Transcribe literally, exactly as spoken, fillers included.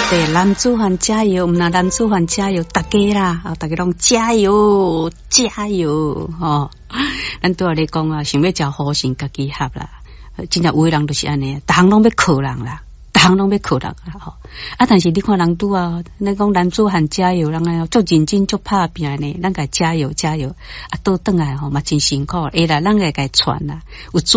对，男子汉加油，唔那男子汉加油，大家啦，啊，大家拢加油，加油，吼！咱对我来讲啊，想要交好心家己合啦，真正有的人都是安尼，逐项拢要靠人啦，逐项拢要靠人啦，吼！啊，但是你看人拄啊，你讲男子汉加油，人啊做认真做拍拼呢，咱个加油加油，啊，倒转来吼嘛真辛苦，会啦，咱个个传啦，有。